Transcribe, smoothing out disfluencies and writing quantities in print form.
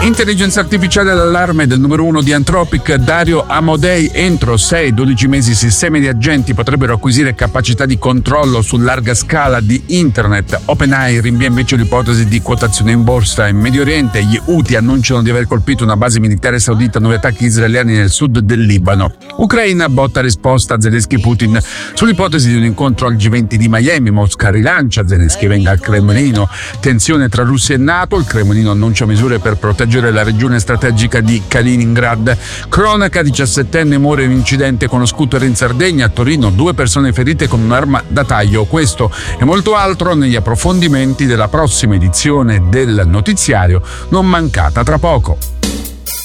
Intelligenza artificiale all'allarme del numero 1 di Anthropic, Dario Amodei. Entro 6-12 mesi i sistemi di agenti potrebbero acquisire capacità di controllo su larga scala di Internet. OpenAI rinvia invece l'ipotesi di quotazione in borsa. In Medio Oriente gli Houthi annunciano di aver colpito una base militare saudita, nuovi attacchi israeliani nel sud del Libano. Ucraina botta risposta a Zelensky-Putin sull'ipotesi di un incontro al G20 di Miami. Mosca rilancia, Zelensky venga al Cremlino. Tensione tra Russia e NATO, il Cremlino annuncia misure per proteggere la regione strategica di Kaliningrad. Cronaca, 17enne muore in incidente con lo scooter in Sardegna. A Torino 2 persone ferite con un'arma da taglio. Questo e molto altro negli approfondimenti della prossima edizione del notiziario, non mancata tra poco.